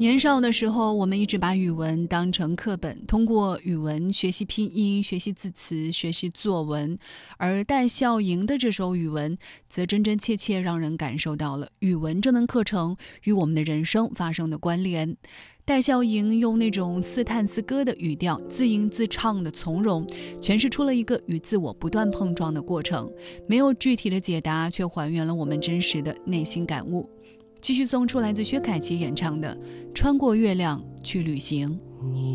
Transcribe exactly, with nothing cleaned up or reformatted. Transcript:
年少的时候，我们一直把语文当成课本，通过语文学习拼音、学习字词、学习作文。而戴笑莹的这首语文，则真真切切让人感受到了语文这门课程与我们的人生发生的关联。戴笑莹用那种似叹似歌的语调，自吟自唱的从容，诠释出了一个与自我不断碰撞的过程。没有具体的解答，却还原了我们真实的内心感悟。继续送出来自薛凯琪演唱的《穿过月亮去旅行》。